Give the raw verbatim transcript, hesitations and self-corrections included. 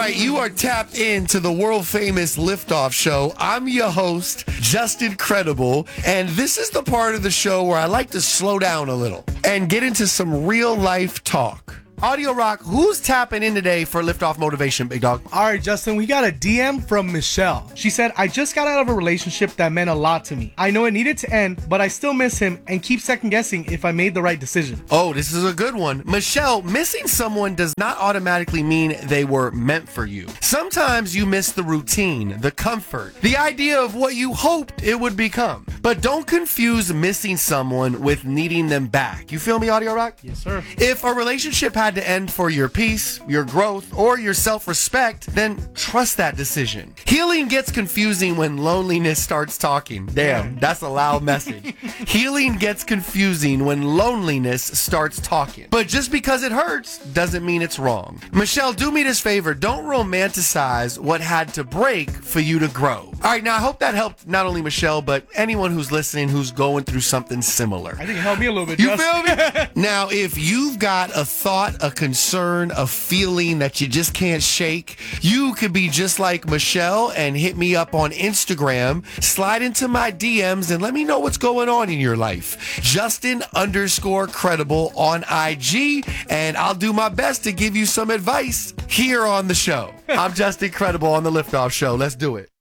right, you are tapped into the world famous Liftoff Show. I'm your host, Justin Credible, and this is the part of the show where I like to slow down a little and get into some real life talk. Audio Rock, who's tapping in today for Liftoff Motivation, big dog? All right, Justin, we got a D M from Michelle. She said, I just got out of a relationship that meant a lot to me. I know it needed to end, but I still miss him and keep second guessing if I made the right decision. Oh, this is a good one. Michelle, missing someone does not automatically mean they were meant for you. Sometimes you miss the routine, the comfort, the idea of what you hoped it would become. But don't confuse missing someone with needing them back. You feel me, Audio Rock? Yes, sir. If a relationship had to end for your peace, your growth, or your self-respect, then trust that decision. Healing gets confusing when loneliness starts talking. Damn, that's a loud message. Healing gets confusing when loneliness starts talking. But just because it hurts doesn't mean it's wrong. Michelle, do me this favor. Don't romanticize what had to break for you to grow. All right, now I hope that helped not only Michelle, but anyone who's listening who's going through something similar. I think it helped me a little bit, You Justin. feel me? Now, if you've got a thought, a concern, a feeling that you just can't shake, you could be just like Michelle and hit me up on Instagram, slide into my D Ms and let me know what's going on in your life. Justin underscore credible on I G, and I'll do my best to give you some advice here on the show. I'm Justin Credible on the Liftoff Show. Let's do it.